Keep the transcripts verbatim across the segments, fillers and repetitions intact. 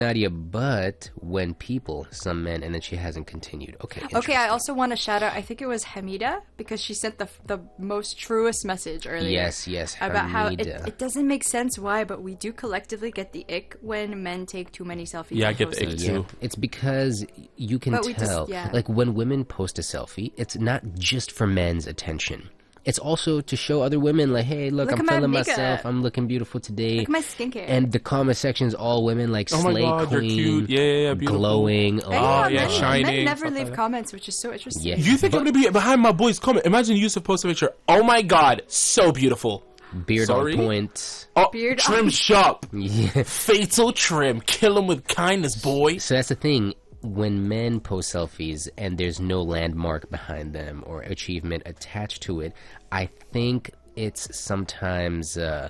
Nadia, but when people, some men, and then she hasn't continued. Okay. Okay, I also want to shout out, I think it was Hamida, because she sent the the most truest message earlier. Yes, yes, About how it, Hamida. it doesn't make sense why, but we do collectively get the ick when men take too many selfies. Yeah, I and get post the ick it. too. Yeah, it's because you can But we just- tell. yeah. Like when women post a selfie, it's not just for men's attention. It's also to show other women, like, hey, look, Look I'm at my feeling makeup. myself. I'm looking beautiful today. Look at my skincare. And the comment section is all women, like, Oh my slay God, you're queen, cute. Yeah, yeah, yeah, beautiful. glowing. And Oh, yeah, yeah, men, shining, men never stuff leave like that. comments, which is so interesting. Yeah. You think I'm gonna be behind my boy's comment? Imagine Yusuf post a picture. Oh my God, so beautiful. Beard Sorry? on point. Oh, Beard trim on- sharp. Yeah. Fatal trim. Kill him with kindness, boy. So that's the thing. When men post selfies and there's no landmark behind them or achievement attached to it, I think it's sometimes uh,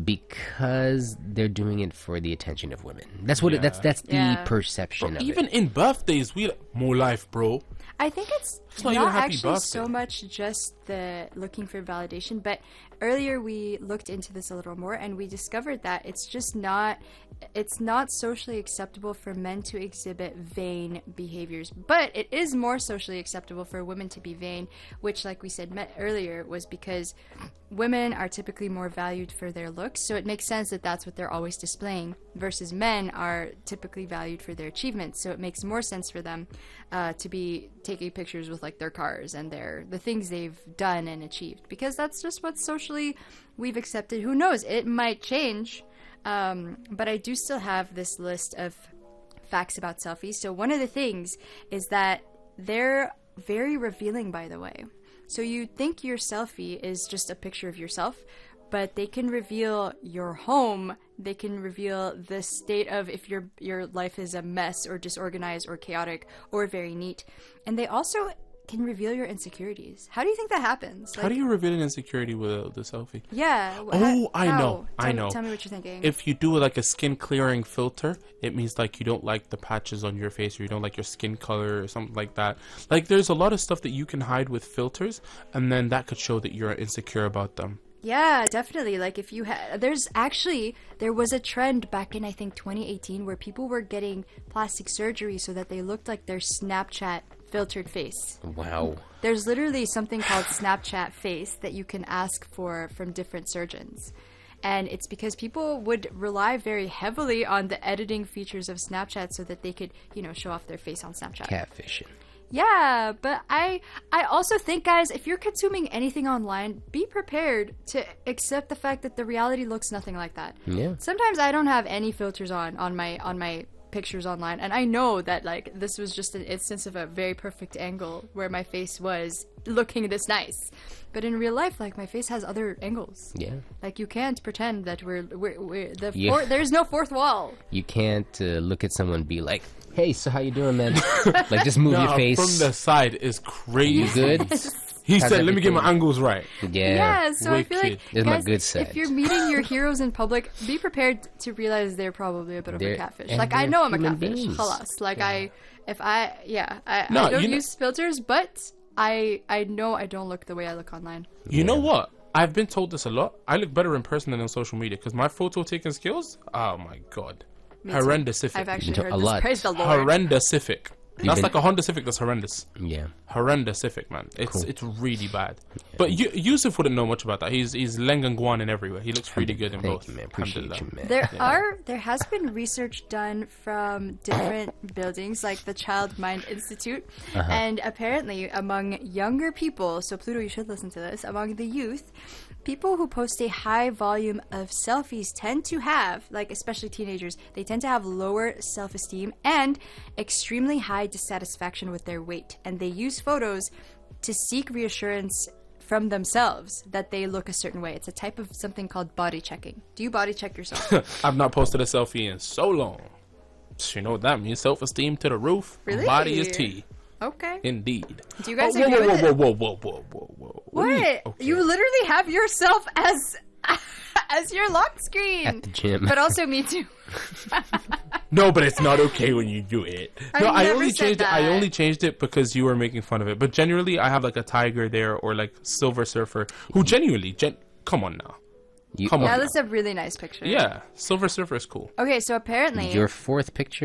because they're doing it for the attention of women. That's what it, that's that's the Yeah. perception of Even it. in birthdays, we more life, bro. I think it's not not, even happy actually birthday. so much just the looking for validation, but earlier we looked into this a little more and we discovered that it's just not it's not socially acceptable for men to exhibit vain behaviors, but it is more socially acceptable for women to be vain, which, like we said met earlier, was because women are typically more valued for their looks, so it makes sense that that's what they're always displaying, versus men are typically valued for their achievements, so it makes more sense for them uh, to be taking pictures with like their cars and their the things they've done and achieved, because that's just what socially we've accepted. Who knows, it might change. Um, but I do still have this list of facts about selfies. So one of the things is that they're very revealing, by the way. So you think your selfie is just a picture of yourself, but they can reveal your home. They can reveal the state of if your your life is a mess or disorganized or chaotic or very neat. And they also can reveal your insecurities. How do you think that happens? How do you reveal an insecurity with uh, the selfie? Yeah. wh- Oh, I how? know, Tell I me- know. Tell me what you're thinking. If you do like a skin clearing filter, it means like you don't like the patches on your face or you don't like your skin color or something like that. Like there's a lot of stuff that you can hide with filters, and then that could show that you're insecure about them. Yeah, definitely. Like if you had, there's actually, there was a trend back in, I think, twenty eighteen where people were getting plastic surgery so that they looked like their Snapchat filtered face. Wow. There's literally something called Snapchat face that you can ask for from different surgeons. And it's because people would rely very heavily on the editing features of Snapchat so that they could, you know, show off their face on Snapchat. Catfishing. Yeah, but I I also think, guys, if you're consuming anything online, be prepared to accept the fact that the reality looks nothing like that. Yeah. Sometimes I don't have any filters on on my on my pictures online, and I know that like this was just an instance of a very perfect angle where my face was looking this nice. But in real life, like my face has other angles. Yeah. Like you can't pretend that we're we're, we're the Yeah. four, there's no fourth wall. You can't uh, look at someone and be like, hey, so how you doing, man? Like, just move your Nah, face. from the side is crazy. You good? He How's said, "Let me get my everything?" angles right." Yeah. Yeah, so I feel like, Wicked. This is my guys, good side. if you're meeting your heroes in public, be prepared to realize they're probably a bit of They're- a catfish. and Like, I they're know I'm a human catfish. beings. Halas. Like, I, if I, yeah, I, No, I don't you know- use filters, but I, I know I don't look the way I look online. You know what? I've been told this a lot. I look better in person than on social media because my photo taking skills. Oh my god, Me too. horrendous. I've actually A heard this. lot. Praise the Lord. Horrendous. That's been- like a Honda Civic. That's horrendous. Yeah. Horrendous, man. It's Cool. it's really bad. But you, Yusuf wouldn't know much about that. He's he's Lengan in everywhere. He looks really good in Thank both. you, man. Appreciate you, Alhamdulillah. man. There are there has been research done from different buildings like the Child Mind Institute, Uh-huh. and apparently among younger people, so Pluto, you should listen to this, among the youth, people who post a high volume of selfies tend to have, like especially teenagers, they tend to have lower self-esteem and extremely high dissatisfaction with their weight, and they use photos to seek reassurance from themselves that they look a certain way. It's a type of something called body checking. Do you body check yourself? I've not posted a selfie in so long. You know what that means? Self-esteem to the roof. Really? Body is tea. Okay. Indeed. Do you guys oh, whoa, agree whoa, with whoa, it? whoa, whoa, whoa, whoa, whoa, whoa. What? Okay. You literally have yourself as as your lock screen. At the gym. But also me too. No, but it's not okay when you do it. I no, I never only said changed it. I that. only changed it because you were making fun of it. But generally, I have like a tiger there or like Silver Surfer who genuinely, gen- come on now. You, Come on. Yeah, that's a really nice picture. Yeah, Silver Surfer is cool. Okay, so apparently Your fourth picture